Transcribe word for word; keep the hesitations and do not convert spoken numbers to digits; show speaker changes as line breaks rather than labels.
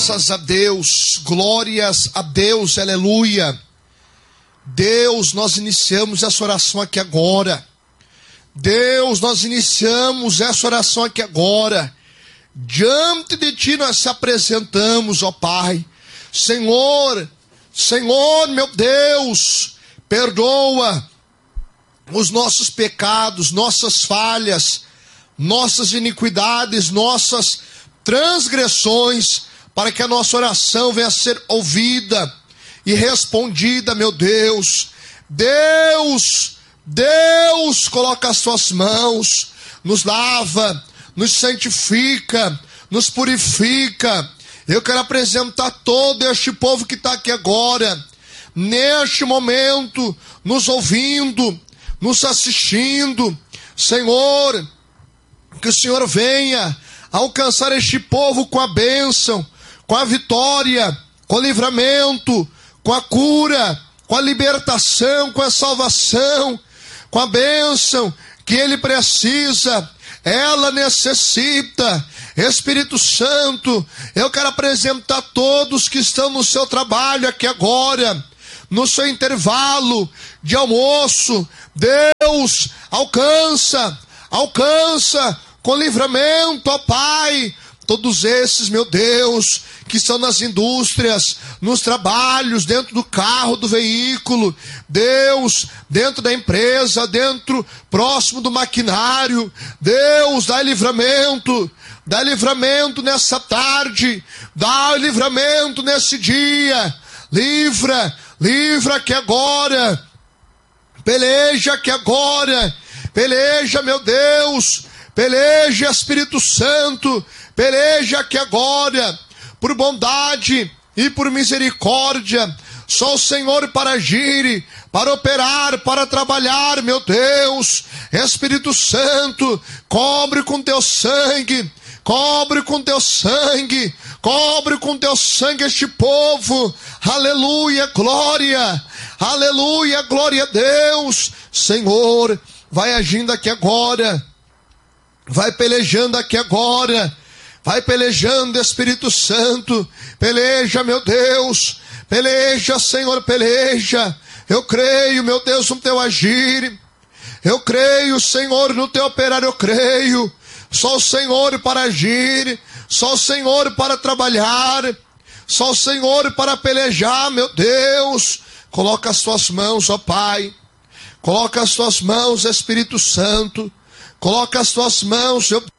Graças a Deus, glórias a Deus, aleluia. Deus, nós iniciamos essa oração aqui agora. Deus, nós iniciamos essa oração aqui agora. Diante de Ti nós se apresentamos, ó Pai. Senhor, Senhor, meu Deus, perdoa os nossos pecados, nossas falhas, nossas iniquidades, nossas transgressões, para que a nossa oração venha a ser ouvida e respondida, meu Deus. Deus, Deus, coloca as Suas mãos, nos lava, nos santifica, nos purifica. Eu quero apresentar todo este povo que está aqui agora, neste momento, nos ouvindo, nos assistindo. Senhor, que o Senhor venha alcançar este povo com a bênção, com a vitória, com o livramento, com a cura, com a libertação, com a salvação, com a bênção que ele precisa, ela necessita. Espírito Santo, eu quero apresentar todos que estão no seu trabalho aqui agora, no seu intervalo de almoço. Deus, alcança, alcança com livramento, ó Pai, todos esses, meu Deus, que estão nas indústrias, nos trabalhos, dentro do carro, do veículo, Deus, dentro da empresa, dentro, próximo do maquinário. Deus, dá livramento, dá livramento nessa tarde, dá livramento nesse dia, livra, livra que agora, peleja que agora, peleja, meu Deus, peleja, Espírito Santo, peleja que agora, por bondade e por misericórdia. Só o Senhor para agir, para operar, para trabalhar, meu Deus. Espírito Santo, cobre com teu sangue, cobre com teu sangue, cobre com teu sangue este povo. Aleluia, glória, aleluia, glória a Deus. Senhor, vai agindo aqui agora, vai pelejando aqui agora, vai pelejando, Espírito Santo, peleja, meu Deus, peleja, Senhor, peleja. Eu creio, meu Deus, no teu agir, eu creio, Senhor, no teu operar, eu creio. Só o Senhor para agir, só o Senhor para trabalhar, só o Senhor para pelejar, meu Deus. Coloca as tuas mãos, ó Pai, coloca as tuas mãos, Espírito Santo, coloca as tuas mãos, eu